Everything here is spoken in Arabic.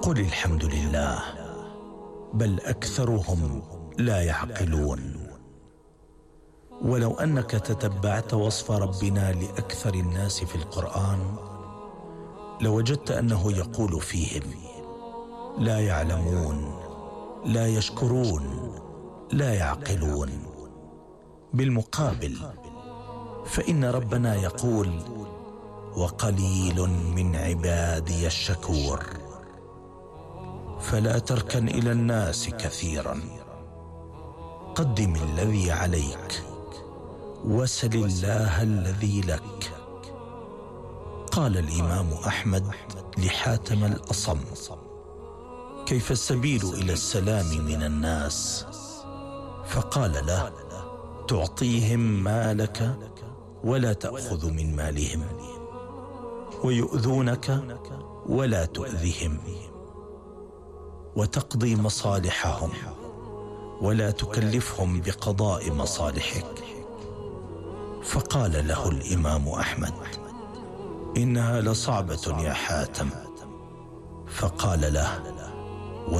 قل الحمد لله بل أكثرهم لا يعقلون. ولو أنك تتبعت وصف ربنا لأكثر الناس في القرآن لوجدت أنه يقول فيهم: لا يعلمون، لا يشكرون، لا يعقلون. بالمقابل فإن ربنا يقول: وقليل من عبادي الشكور. فلا تركن إلى الناس كثيرا، قدم الذي عليك وسل الله الذي لك. قال الإمام أحمد لحاتم الأصم: كيف السبيل إلى السلام من الناس؟ فقال له: تعطيهم مالك ولا تأخذ من مالهم، ويؤذونك ولا تؤذهم، وتقضي مصالحهم ولا تكلفهم بقضاء مصالحك. فقال له الإمام أحمد: إنها لصعبة يا حاتم. فقال له: